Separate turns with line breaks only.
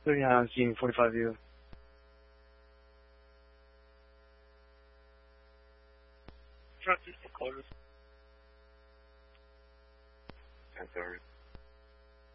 Yeah, I'm seeing 45 view.
Francis Nicholas. 10:30.